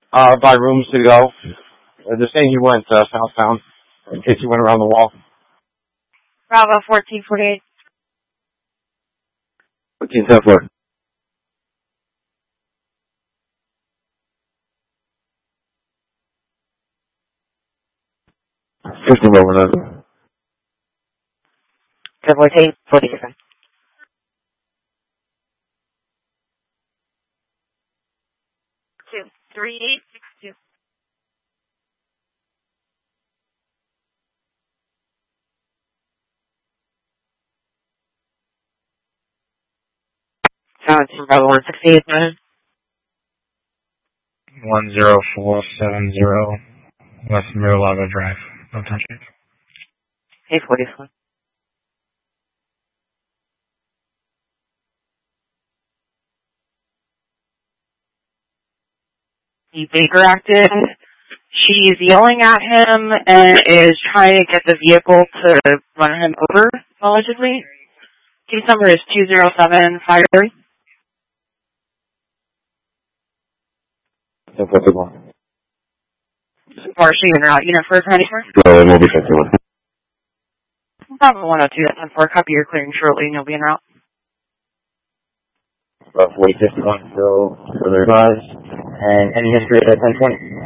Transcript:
By rooms to go. They're saying he went southbound in case he went around the wall. Bravo 1448. 1474. Over there. 14, 47. 3862. Sounds from Bravo 168, 10470 West Miralago Drive. No touches. 841. The Baker acted. She's yelling at him and is trying to get the vehicle to run him over, allegedly. Case number is 20753. 1051. Partially in route. Unit 494. No, it will be 51. Bravo 102 at 10-4. Copy, you're clearing shortly and you'll be en route. About 4051, so further advised. And any history at 1020?